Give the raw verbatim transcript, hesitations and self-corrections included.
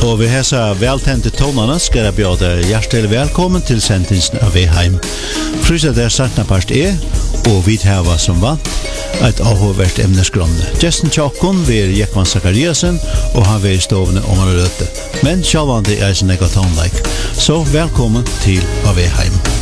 Og vi hälsar vältända tonarna ska jag bjuda hjärtligt välkommen till sendingen av Veheim. Frysa där startna part är och vi har som vant ett avhåvert ämnesgrunde. Justin Chakon vi är Jekman Zakariasen och han vill stående om han röte. Men självande är sin egen tonlike. Så välkommen till Veheim.